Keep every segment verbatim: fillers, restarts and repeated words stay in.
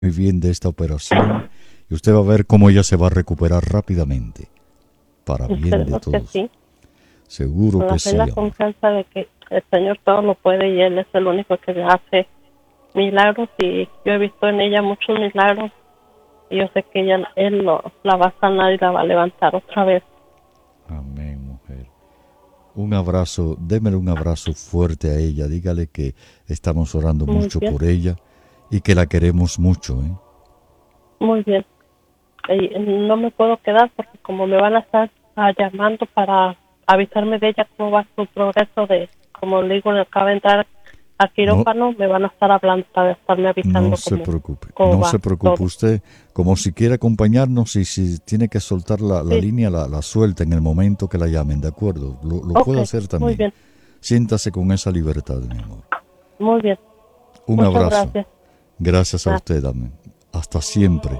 muy bien de esta operación y usted va a ver cómo ella se va a recuperar rápidamente, para bien de Esperemos que todos. sí. Seguro Con la que fe y sí, la amor. confianza de que el Señor todo lo puede y Él es el único que hace milagros y yo he visto en ella muchos milagros y yo sé que ella, Él lo, la va a sanar y la va a levantar otra vez. Amén, mujer. Un abrazo, démele un abrazo fuerte a ella, dígale que estamos orando Muy mucho bien, por ella y que la queremos mucho, ¿eh? muy bien. Y no me puedo quedar porque como me van a estar ah, llamando para avisarme de ella cómo va su progreso de, como le digo, acaba de entrar al No, quirófano, me van a estar hablando para estarme no avisando se cómo, preocupe, cómo no se va preocupe todo. usted, como si quiere acompañarnos y si tiene que soltar la, la Sí, línea, la, la suelta en el momento que la llamen, ¿de acuerdo? Lo, lo ok, puede hacer muy también. bien, Siéntase con esa libertad, mi amor. muy bien. Un Muchas abrazo. gracias. Gracias a Ah, usted, amén. Hasta siempre.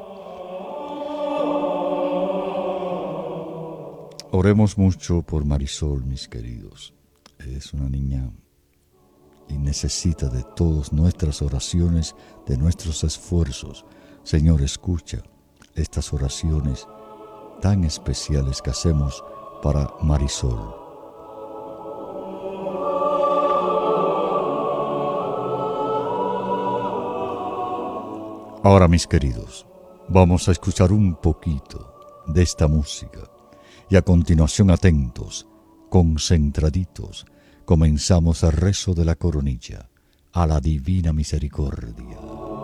Oremos mucho por Marisol, mis queridos. Es una niña y necesita de todas nuestras oraciones, de nuestros esfuerzos. Señor, escucha estas oraciones tan especiales que hacemos para Marisol. Ahora, mis queridos, vamos a escuchar un poquito de esta música y a continuación atentos, concentraditos, comenzamos el rezo de la coronilla a la divina misericordia.